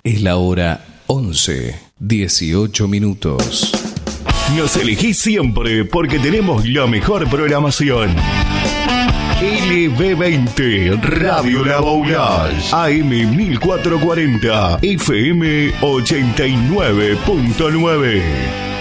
Es la hora 11:18. Nos elegís siempre porque tenemos la mejor programación. LB20 Radio La Boulage, AM 1440, FM 89.9.